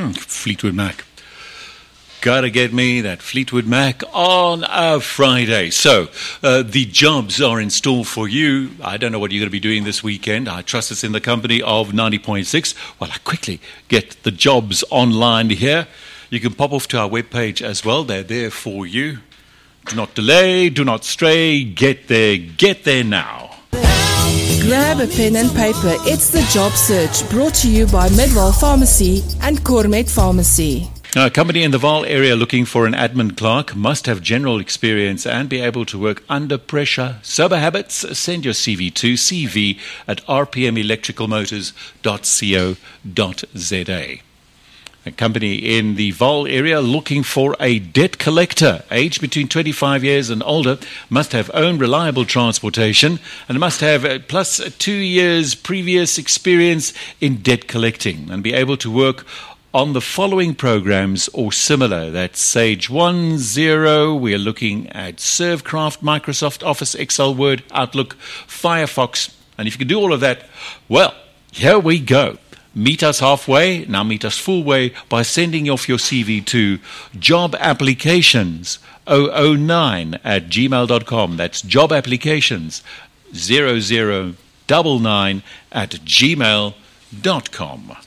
Fleetwood Mac. Gotta get me that Fleetwood Mac on a Friday. So, the jobs are in store for you. I don't know what you're going to be doing this weekend. I trust it's in the company of 90.6. Well, I quickly get the jobs online here. You can pop off to our webpage as well. They're there for you. Do not delay, do not stray. Get there now. Grab a pen and paper. It's the Job Search, brought to you by Midwell Pharmacy and Cormet Pharmacy. A company in the Vaal area looking for an admin clerk must have general experience and be able to work under pressure. Sober habits, send your CV to cv@rpmelectricalmotors.co.za. A company in the Vaal area looking for a debt collector, aged between 25 years and older, must have own reliable transportation and must have plus 2 years previous experience in debt collecting and be able to work on the following programs or similar. That's Sage 1.0. We're looking at Servcraft, Microsoft Office, Excel, Word, Outlook, Firefox. And if you can do all of that, well, here we go. Meet us halfway, now meet us full way by sending off your CV to jobapplications009@gmail.com. That's jobapplications0099@gmail.com.